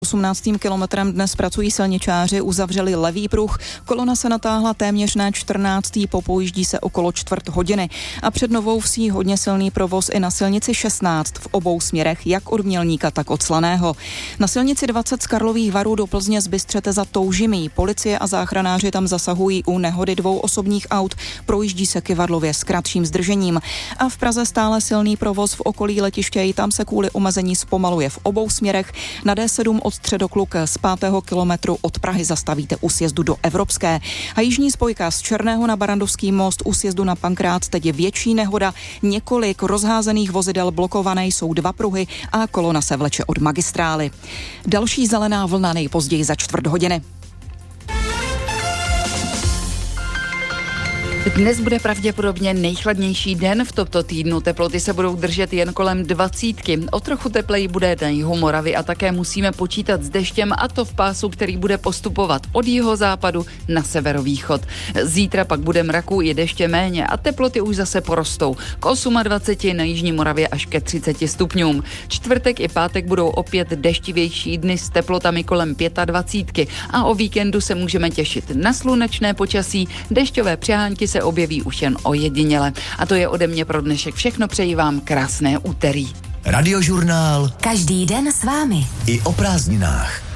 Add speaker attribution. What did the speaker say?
Speaker 1: 18. kilometrem dnes pracují silničáři, uzavřeli levý pruh, kolona se natáhla téměř na 14. popojíždí se okolo čtvrt hodiny a před Novou Vsí hodně silný provoz i na silnici 16 v obou směrech, jak od Mělníka, tak od Slaného. Na silnici 20 z Karlových Varů do Plzně z Bystřete za Toužimí. Policie a záchranáři tam zasahují u nehody 2 osobních aut, projíždí se kyvadlově s kratším zdržením. A v Praze stále silný provoz v okolí letiště, tam se kvůli omezení zpomaluje v obou směrech. Na D7 od Středokluk z 5. kilometru od Prahy zastavíte u sjezdu do Evropské. A jižní spojka z Černého na Barandovský most u sjezdu na Pankrác teď je větší nehoda. Několik rozházených vozidel blokované jsou 2 pruhy a kolona se vleče od magistrály. Další zelená vlna nejpozději za čtvrt hodiny.
Speaker 2: Dnes bude pravděpodobně nejchladnější den v tomto týdnu. Teploty se budou držet jen kolem 20. O trochu tepleji bude na jihu Moravy a také musíme počítat s deštěm, a to v pásu, který bude postupovat od jihozápadu na severovýchod. Zítra pak bude mraku i deště méně a teploty už zase porostou k 28 na jižní Moravě až ke 30 stupňům. Čtvrtek i pátek budou opět deštivější dny s teplotami kolem 25 a o víkendu se můžeme těšit na slunečné počasí. Dešťové přehánky se objeví už jen ojediněle. A to je ode mě pro dnešek všechno. Přeji vám krásné úterý.
Speaker 3: Radiožurnál.
Speaker 4: Každý den s vámi.
Speaker 3: I o prázdninách.